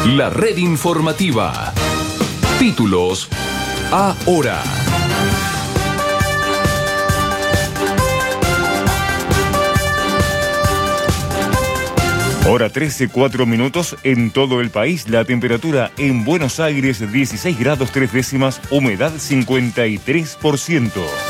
La red informativa. Títulos ahora. Hora 13, 4 minutos en todo el país. La temperatura en Buenos Aires 16 grados 3 décimas, humedad 53%.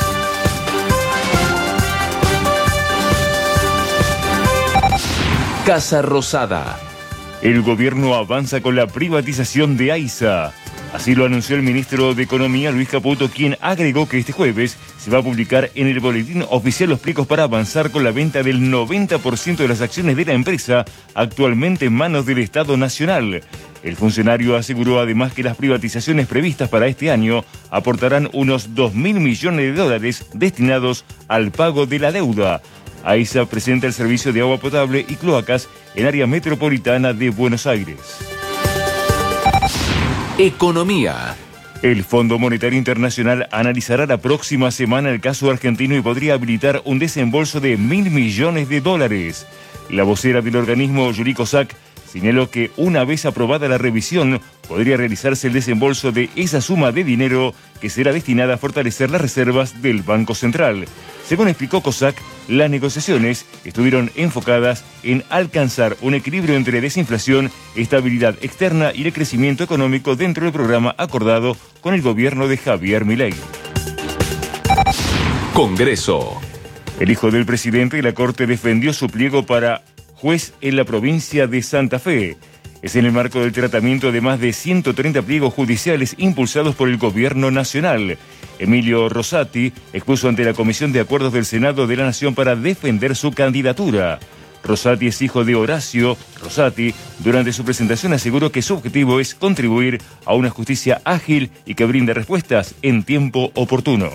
Casa Rosada. El gobierno avanza con la privatización de AISA. Así lo anunció el ministro de Economía, Luis Caputo, quien agregó que este jueves se va a publicar en el boletín oficial los pliegos para avanzar con la venta del 90% de las acciones de la empresa, actualmente en manos del Estado Nacional. El funcionario aseguró además que las privatizaciones previstas para este año aportarán unos 2.000 millones de dólares destinados al pago de la deuda. AISA presenta el servicio de agua potable y cloacas en área metropolitana de Buenos Aires. Economía. El Fondo Monetario Internacional analizará la próxima semana el caso argentino y podría habilitar un desembolso de 1.000 millones de dólares. La vocera del organismo, Yuriko Sack, señaló que una vez aprobada la revisión, podría realizarse el desembolso de esa suma de dinero que será destinada a fortalecer las reservas del Banco Central. Según explicó COSAC, las negociaciones estuvieron enfocadas en alcanzar un equilibrio entre desinflación, estabilidad externa y el crecimiento económico dentro del programa acordado con el gobierno de Javier Milei. Congreso. El hijo del presidente de la Corte defendió su pliego para juez en la provincia de Santa Fe. Es en el marco del tratamiento de más de 130 pliegos judiciales impulsados por el gobierno nacional. Emilio Rosati expuso ante la Comisión de Acuerdos del Senado de la Nación para defender su candidatura. Rosati es hijo de Horacio Rosati. Durante su presentación aseguró que su objetivo es contribuir a una justicia ágil y que brinde respuestas en tiempo oportuno.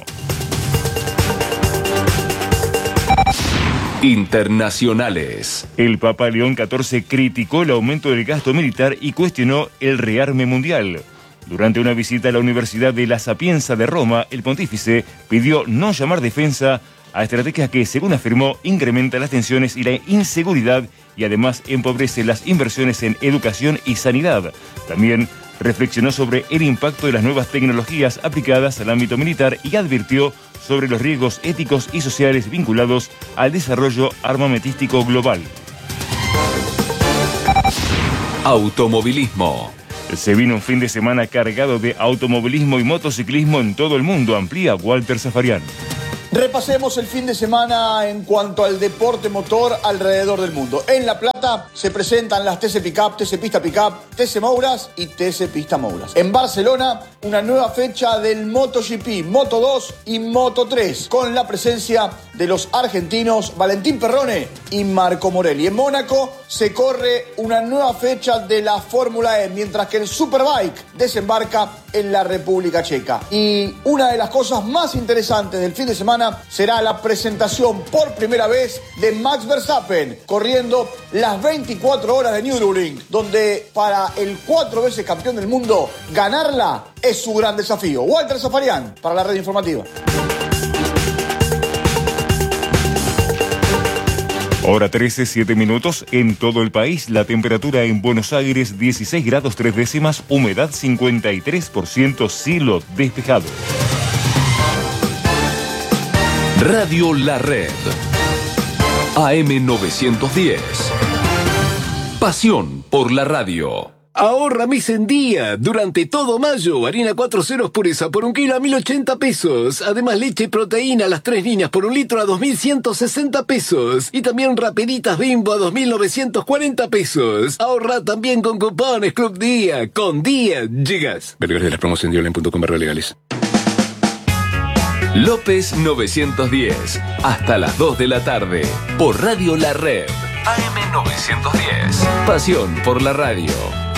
Internacionales. El Papa León XIV criticó el aumento del gasto militar y cuestionó el rearme mundial. Durante una visita a la Universidad de La Sapienza de Roma, el pontífice pidió no llamar defensa a estrategias que, según afirmó, incrementan las tensiones y la inseguridad y además empobrece las inversiones en educación y sanidad. También reflexionó sobre el impacto de las nuevas tecnologías aplicadas al ámbito militar y advirtió sobre los riesgos éticos y sociales vinculados al desarrollo armamentístico global. Automovilismo. Se vino un fin de semana cargado de automovilismo y motociclismo en todo el mundo, amplía Walter Zafarian. Repasemos el fin de semana en cuanto al deporte motor alrededor del mundo. En La Plata se presentan las TC Pickup, TC Pista Pickup, TC Mouras y TC Pista Mouras. En Barcelona, una nueva fecha del MotoGP, Moto 2 y Moto 3, con la presencia de los argentinos Valentín Perrone y Marco Morelli. En Mónaco se corre una nueva fecha de la Fórmula E, mientras que el Superbike desembarca en la República Checa. Y una de las cosas más interesantes del fin de semana será la presentación por primera vez de Max Verstappen, corriendo las 24 horas de Nürburgring, donde para el 4 veces campeón del mundo, ganarla es su gran desafío. Walter Zafarian, para la red informativa. Hora 13, 7 minutos en todo el país. La temperatura en Buenos Aires 16 grados 3 décimas, humedad 53%, cielo despejado. Radio La Red. AM 910. Pasión por la radio. Ahorra mes en día. Durante todo mayo, harina 4 ceros pureza por 1 kilo a 1.080 pesos. Además, leche y proteína a las 3 líneas por 1 litro a 2.160 pesos. Y también rapiditas Bimbo a 2.940 pesos. Ahorra también con cupones Club Día. Con Día llegas. Vergara de las promociones en diolen.com/legales. López 910. Hasta las 2 de la tarde. Por Radio La Red. AM 910. Pasión por la radio.